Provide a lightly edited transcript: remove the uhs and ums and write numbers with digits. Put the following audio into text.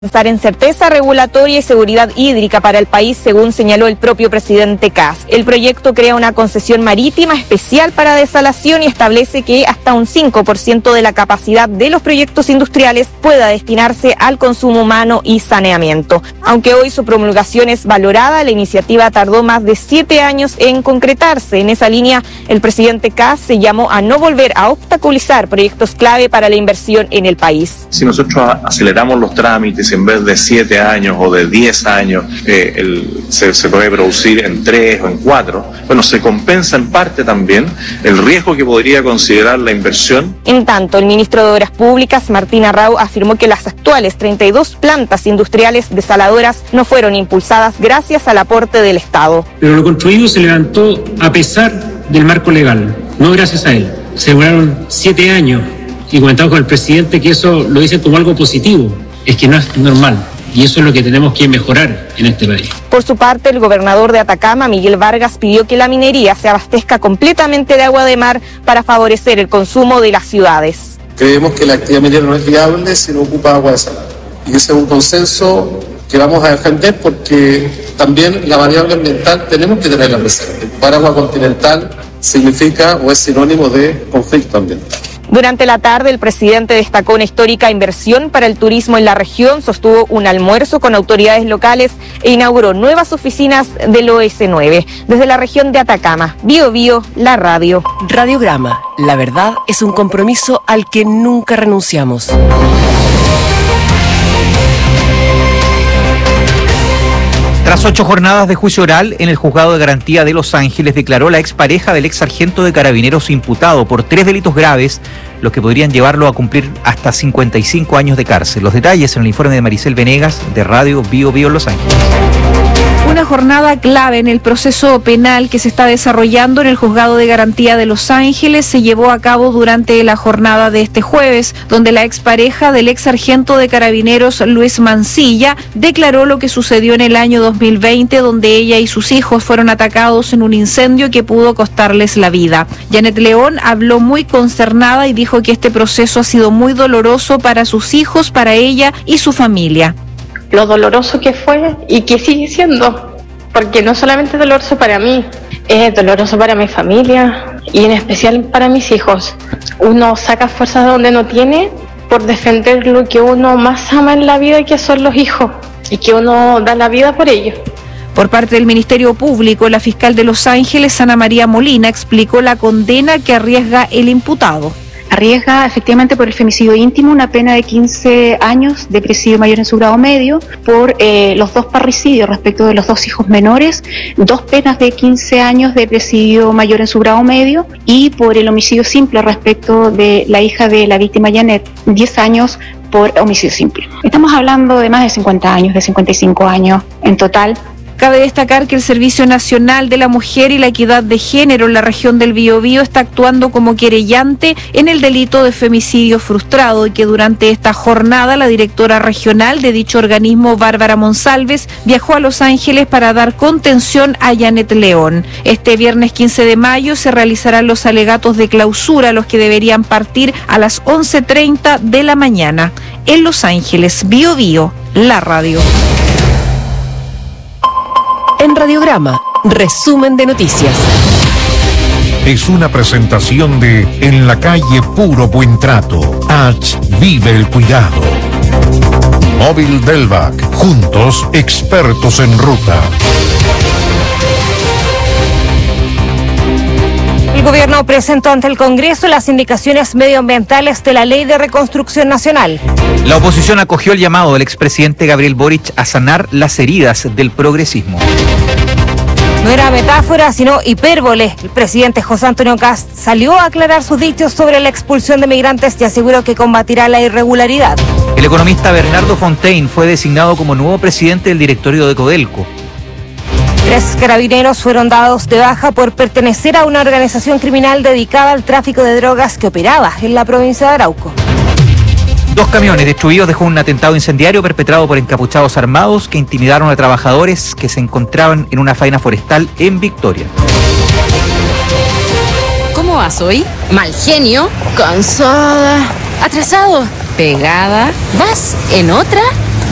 Estar en certeza regulatoria y seguridad hídrica para el país, según señaló el propio presidente Kast. El proyecto crea una concesión marítima especial para desalación y establece que hasta un 5% de la capacidad de los proyectos industriales pueda destinarse al consumo humano y saneamiento. Aunque hoy su promulgación es valorada, la iniciativa tardó más de 7 años en concretarse. En esa línea, el presidente Kast se llamó a no volver a obstaculizar proyectos clave para la inversión en el país. Si nosotros aceleramos los trámites, en vez de 7 años o de 10 años, se puede producir en 3 o en 4, bueno, se compensa en parte también el riesgo que podría considerar la inversión. En tanto, el ministro de Obras Públicas, Martín Arrau, afirmó que las actuales 32 plantas industriales desaladoras no fueron impulsadas gracias al aporte del Estado. Pero lo construido se levantó a pesar del marco legal, no gracias a él. Se demoraron 7 años y comentamos con el presidente que eso lo dicen como algo positivo. Es que no es normal, y eso es lo que tenemos que mejorar en este país. Por su parte, el gobernador de Atacama, Miguel Vargas, pidió que la minería se abastezca completamente de agua de mar para favorecer el consumo de las ciudades. Creemos que la actividad minera no es viable si no ocupa agua desalada. Y ese es un consenso que vamos a defender porque también la variable ambiental tenemos que tenerla presente. Para agua continental significa o es sinónimo de conflicto ambiental. Durante la tarde, el presidente destacó una histórica inversión para el turismo en la región, sostuvo un almuerzo con autoridades locales e inauguró nuevas oficinas del OS9. Desde la región de Atacama, Bío Bío, la radio. Radiograma, la verdad es un compromiso al que nunca renunciamos. Tras 8 jornadas de juicio oral en el Juzgado de Garantía de Los Ángeles, declaró la expareja del ex sargento de Carabineros imputado por 3 delitos graves, los que podrían llevarlo a cumplir hasta 55 años de cárcel. Los detalles en el informe de Maricel Venegas, de Radio Bío Bío Los Ángeles. Una jornada clave en el proceso penal que se está desarrollando en el Juzgado de Garantía de Los Ángeles se llevó a cabo durante la jornada de este jueves, donde la expareja del ex sargento de Carabineros, Luis Mancilla, declaró lo que sucedió en el año 2020, donde ella y sus hijos fueron atacados en un incendio que pudo costarles la vida. Janet León habló muy consternada y dijo que este proceso ha sido muy doloroso para sus hijos, para ella y su familia. Lo doloroso que fue y que sigue siendo, porque no solamente es doloroso para mí, es doloroso para mi familia y en especial para mis hijos. Uno saca fuerzas de donde no tiene por defender lo que uno más ama en la vida, que son los hijos, y que uno da la vida por ellos. Por parte del Ministerio Público, la fiscal de Los Ángeles, Ana María Molina, explicó la condena que arriesga el imputado. Arriesga efectivamente por el femicidio íntimo una pena de 15 años de presidio mayor en su grado medio, por los 2 parricidios respecto de los 2 hijos menores, 2 penas de 15 años de presidio mayor en su grado medio, y por el homicidio simple respecto de la hija de la víctima Janet, 10 años por homicidio simple. Estamos hablando de más de 50 años, de 55 años en total. Cabe destacar que el Servicio Nacional de la Mujer y la Equidad de Género en la región del Biobío está actuando como querellante en el delito de femicidio frustrado y que durante esta jornada la directora regional de dicho organismo, Bárbara Monsalves, viajó a Los Ángeles para dar contención a Janet León. Este viernes 15 de mayo se realizarán los alegatos de clausura, los que deberían partir a las 11:30 de la mañana. En Los Ángeles, Biobío, la radio. En Radiograma, resumen de noticias. Es una presentación de En la calle Puro Buen Trato. H. Vive el cuidado. Móvil Delvac. Juntos, expertos en ruta. El gobierno presentó ante el Congreso las indicaciones medioambientales de la Ley de Reconstrucción Nacional. La oposición acogió el llamado del expresidente Gabriel Boric a sanar las heridas del progresismo. No era metáfora, sino hipérbole. El presidente José Antonio Kast salió a aclarar sus dichos sobre la expulsión de migrantes y aseguró que combatirá la irregularidad. El economista Bernardo Fontaine fue designado como nuevo presidente del directorio de Codelco. 3 carabineros fueron dados de baja por pertenecer a una organización criminal dedicada al tráfico de drogas que operaba en la provincia de Arauco. 2 camiones destruidos dejó un atentado incendiario perpetrado por encapuchados armados que intimidaron a trabajadores que se encontraban en una faena forestal en Victoria. ¿Cómo vas hoy? Mal genio, cansada, atrasado, pegada. ¿Vas en otra?